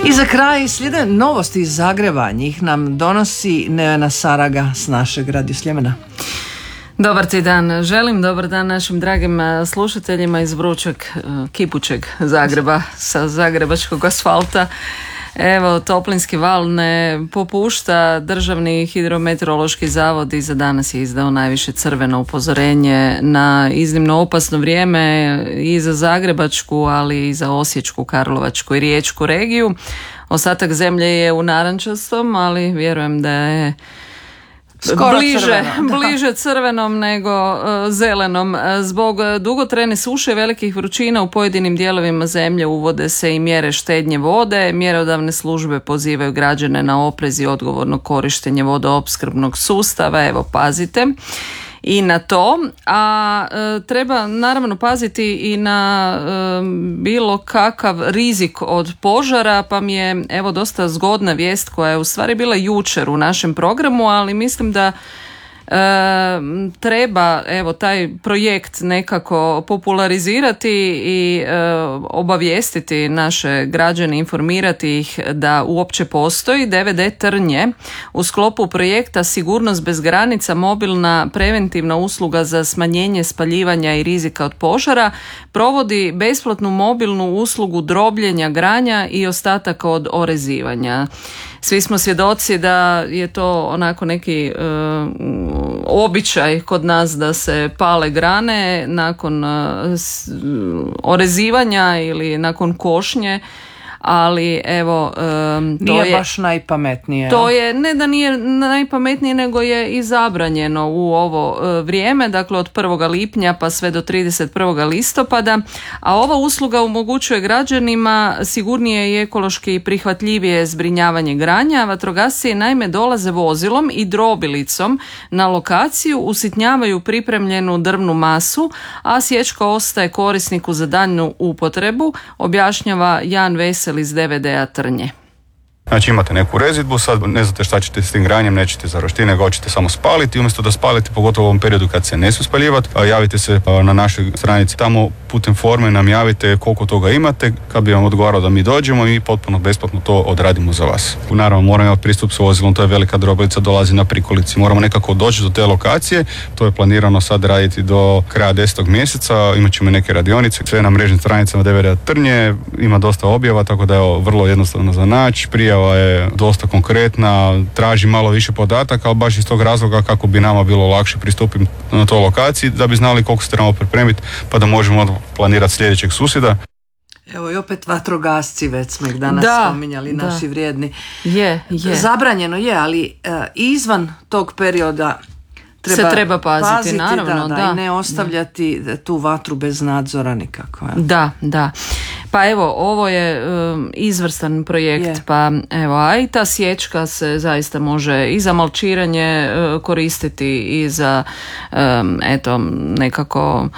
I za kraj slijede novosti iz Zagreba. Njih nam donosi Nevena Saraga s našeg Radio Sljemena. Dobar ti dan. Želim dobar dan našim dragim slušateljima iz vrućeg, kipućeg Zagreba, sa zagrebačkog asfalta. Evo, toplinski val ne popušta. Državni hidrometeorološki zavod i za danas je izdao najviše crveno upozorenje na iznimno opasno vrijeme i za zagrebačku, ali i za osječku, karlovačku i riječku regiju. Ostatak zemlje je u narančastom, ali vjerujem da je bliže crvenom nego zelenom. Zbog dugotrajne suše i velikih vrućina u pojedinim dijelovima zemlje uvode se i mjere štednje vode. Mjerodavne službe pozivaju građane na oprez i odgovorno korištenje vodoopskrbnog sustava. Evo, pazite i na to, a treba naravno paziti i na bilo kakav rizik od požara, pa mi je evo dosta zgodna vijest koja je u stvari bila jučer u našem programu, ali mislim da treba evo taj projekt nekako popularizirati i obavijestiti naše građane, informirati ih da uopće postoji. DVD Trnje u sklopu projekta Sigurnost bez granica, mobilna preventivna usluga za smanjenje spaljivanja i rizika od požara, provodi besplatnu mobilnu uslugu drobljenja granja i ostataka od orezivanja. Svi smo svjedoci da je to onako neki običaj kod nas da se pale grane nakon orezivanja ili nakon košnje, ali evo nije baš najpametnije. To je, ne da nije najpametnije, nego je i zabranjeno u ovo vrijeme, dakle od 1. lipnja pa sve do 31. listopada, a ova usluga omogućuje građanima sigurnije i ekološki prihvatljivije zbrinjavanje granja. Vatrogasci naime dolaze vozilom i drobilicom na lokaciju, usitnjavaju pripremljenu drvnu masu, a sječka ostaje korisniku za daljnju upotrebu, objašnjava Jan Vesel iz DVD-a Trnje. Znači imate neku rezidbu, sad ne znate šta ćete s tim granjem, nećete za roštine, nego hoćete samo spaliti. Umjesto da spalite, pogotovo u ovom periodu kad se ne smije spaljivati, javite se na našoj stranici. Tamo putem forme nam javite koliko toga imate, kad bi vam odgovarao da mi dođemo i potpuno besplatno to odradimo za vas. Naravno, moramo imati pristup s vozilom, to je velika drobilica, dolazi na prikolici. Moramo nekako doći do te lokacije, to je planirano sad raditi do kraja 10. mjeseca, imat ćemo neke radionice, sve na mrežnim stranicama DVD-a Trnje, ima dosta objava, tako da je vrlo jednostavno za naći. Prijava je dosta konkretna, traži malo više podataka, ali baš iz tog razloga kako bi nama bilo lakše pristupiti na toj lokaciji, da bi znali koliko se trebamo pripremiti, pa da možemo planirati sljedećeg susjeda. Evo i opet vatrogasci, već smo ih danas spominjali, naši vrijedni. Je. Zabranjeno je, ali izvan tog perioda treba paziti, naravno. Da, i ne ostavljati tu vatru bez nadzora nikako. Ja. Da. Pa evo, ovo je izvrstan projekt, pa evo, a i ta sječka se zaista može i za malčiranje koristiti i za nekako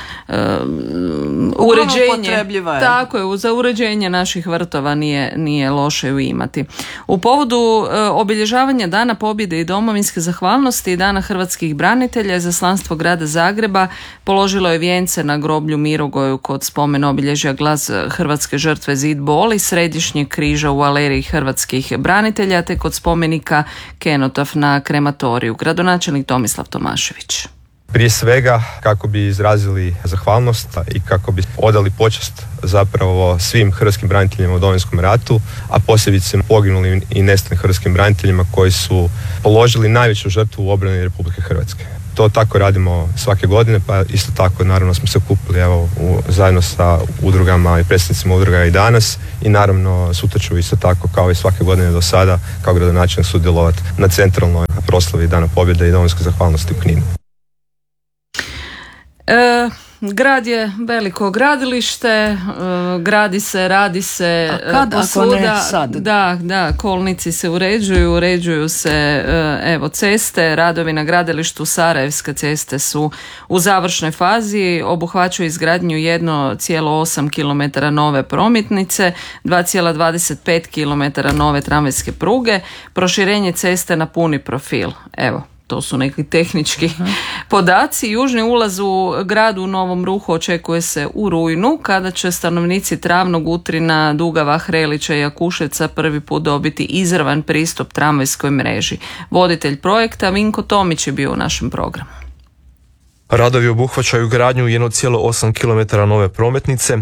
uređenje. Tako je, za uređenje naših vrtova nije loše ju imati. U povodu obilježavanja Dana pobjede i domovinske zahvalnosti i Dana hrvatskih branitelja, Izaslanstvo grada Zagreba položilo je vijence na groblju Mirogoju kod spomen obilježja Glas hrvatske žrtve Zid boli, središnjeg križa u Aleriji hrvatskih branitelja, te kod spomenika Kenotaf na krematoriju. Gradonačelnik Tomislav Tomašević. Prije svega kako bi izrazili zahvalnost i kako bi odali počast zapravo svim hrvatskim braniteljima u Domovinskom ratu, a posebice poginulim i nestalim hrvatskim braniteljima koji su položili najveću žrtvu u obrani Republike Hrvatske. To tako radimo svake godine, pa isto tako naravno smo se okupili zajedno sa udrugama i predstavnicima udruga i danas, i naravno sutra ću isto tako kao i svake godine do sada kao gradonačelnik sudjelovati na centralnoj proslavi Dana pobjede i domovinske zahvalnosti u Kninu. Grad je veliko gradilište, gradi se, radi se. A kad, ako ne sad? Da, kolnici se uređuju se ceste, radovi na gradilištu Sarajevske ceste su u završnoj fazi, obuhvaćaju izgradnju 1,8 km nove prometnice, 2,25 km nove tramvajske pruge, proširenje ceste na puni profil. Evo, to su neki tehnički podaci. Južni ulaz u gradu u Novom Ruhu očekuje se u rujnu, kada će stanovnici Travnog, Utrina, Dugava, Hrelića i Jakuševca prvi put dobiti izravan pristup tramvajskoj mreži. Voditelj projekta Vinko Tomić je bio u našem programu. Radovi obuhvaćaju gradnju 1,8 km nove prometnice,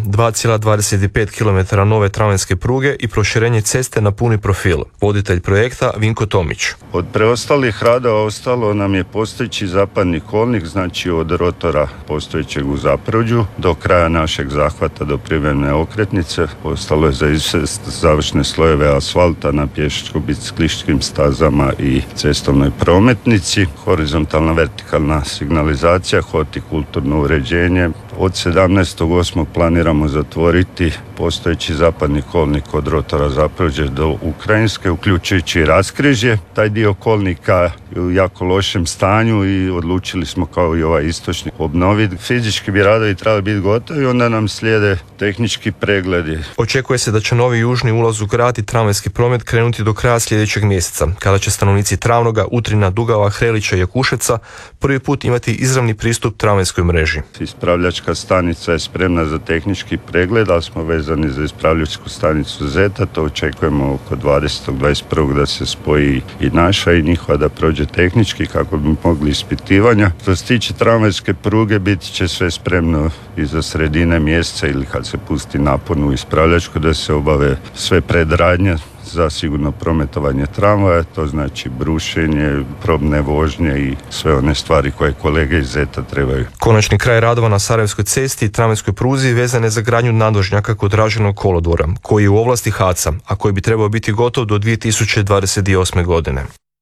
2,25 km nove tramvajske pruge i proširenje ceste na puni profil. Voditelj projekta Vinko Tomić. Od preostalih radova ostalo nam je postojeći zapadni kolnik, znači od rotora postojećeg u Zaprođu do kraja našeg zahvata do privremene okretnice. Ostalo je za izvest završne slojeve asfalta na pješačko-biciklističkim stazama i cestovnoj prometnici, horizontalna vertikalna signalizacija, hortikulturno uređenje. Od 17.8. planiramo zatvoriti postojeći zapadni kolnik od rotora Zaprođe do Ukrajinske, uključujući i raskrižje. Taj dio kolnika je u jako lošem stanju i odlučili smo kao i ovaj istočni obnoviti. Fizički bi radovi trebali biti gotovi, onda nam slijede tehnički pregledi. Očekuje se da će novi južni ulaz u grad i tramvajski promet krenuti do kraja sljedećeg mjeseca, kada će stanovnici Travnoga, Utrina, Dugava, Hrelića i Jakuševca prvi put imati izravni pristup tramvajskoj mreži. Ispravljačka stanica je spremna za tehnički pregled, ali smo vezani za ispravljačku stanicu Zeta, to očekujemo oko 20.21. da se spoji i naša i njihova da prođe tehnički kako bi mogli ispitivanja. Što se tiče tramvajske pruge, biti će sve spremno i za sredine mjeseca ili kad se pusti napon u ispravljačku da se obave sve predradnje za sigurno prometovanje tramvaja, to znači brušenje, probne vožnje i sve one stvari koje kolege iz Zeta trebaju. Konačni kraj radova na Sarajevskoj cesti i tramvajskoj pruzi vezan je za gradnju nadvožnjaka kod Draženog kolodvora, koji je u ovlasti HAC-a, a koji bi trebao biti gotov do 2028. godine.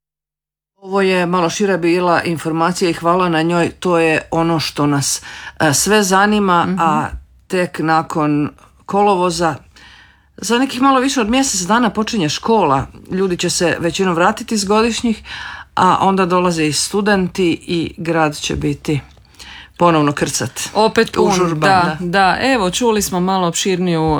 Ovo je malo šira bila informacija i hvala na njoj, to je ono što nas sve zanima, a tek nakon kolovoza za nekih malo više od mjesec dana počinje škola. Ljudi će se većinom vratiti iz godišnjih, a onda dolaze i studenti i grad će biti ponovno krcat. Opet pun, užurban, da. Evo, čuli smo malo opširniju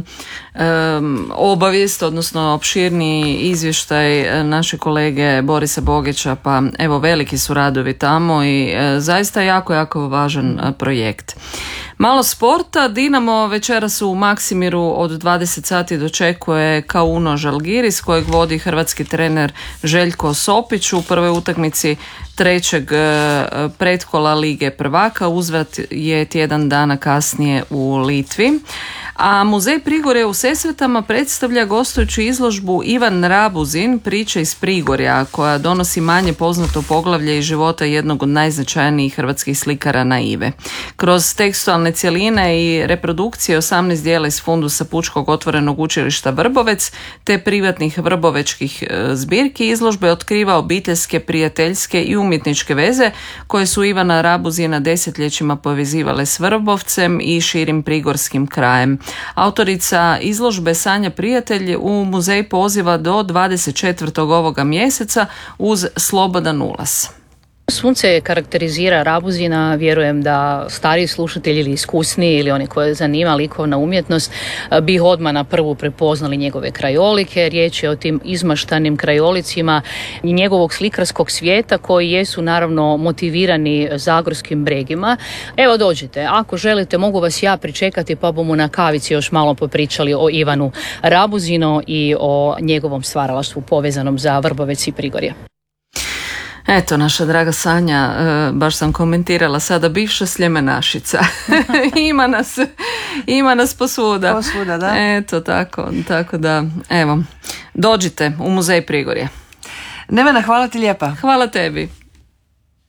obavijest, odnosno opširniji izvještaj naše kolege Borisa Bogića, pa evo, veliki su radovi tamo i zaista jako važan projekt. Malo sporta, Dinamo večeras u Maksimiru od 20 sati dočekuje Kauno Žalgiris, kojeg vodi hrvatski trener Željko Sopić u prvoj utakmici trećeg pretkola Lige prvaka. Uzvrat je tjedan dana kasnije u Litvi. A Muzej Prigorja u Sesvetama predstavlja gostujuću izložbu Ivan Rabuzin, priče iz Prigorja, koja donosi manje poznato poglavlje iz života jednog od najznačajnijih hrvatskih slikara Naive. Kroz tekstualne cjeline i reprodukcije 18 dijela iz fundusa Pučkog otvorenog učilišta Vrbovec te privatnih vrbovečkih zbirki izložbe otkriva obiteljske, prijateljske i umjetničke veze koje su Ivana Rabuzina desetljećima povezivale s Vrbovcem i širim prigorskim krajem. Autorica izložbe Sanja Prijatelj u muzej poziva do 24. ovoga mjeseca uz slobodan ulaz. Sunce karakterizira Rabuzina, vjerujem da stariji slušatelji ili iskusniji ili oni koje zanima likovna umjetnost bi odmah na prvu prepoznali njegove krajolike. Riječ je o tim izmaštanim krajolicima i njegovog slikarskog svijeta koji jesu naravno motivirani zagorskim bregima. Evo dođite, ako želite mogu vas ja pričekati pa bomo na kavici još malo popričali o Ivanu Rabuzinu i o njegovom stvaralaštvu povezanom za Vrbovec i Prigorje. Eto, naša draga Sanja, baš sam komentirala sada, bivša sljemenašica. ima nas posvuda. Posvuda, da. Eto, tako da, evo, dođite u Muzej Prigorja. Nevena, hvala ti lijepa. Hvala tebi.